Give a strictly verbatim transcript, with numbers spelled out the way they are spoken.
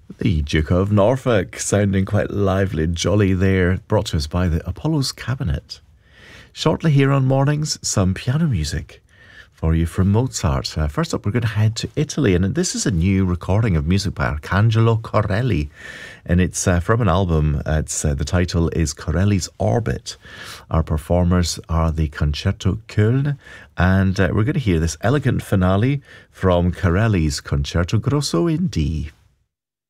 The Duke of Norfolk, sounding quite lively and jolly there, brought to us by the Apollo's Cabinet. Shortly here on Mornings, some piano music for you from Mozart. Uh, first up, we're going to head to Italy, and this is a new recording of music by Arcangelo Corelli, and it's uh, from an album. Uh, it's uh, the title is Corelli's Orbit. Our performers are the Concerto Köln, and uh, we're going to hear this elegant finale from Corelli's Concerto Grosso in D.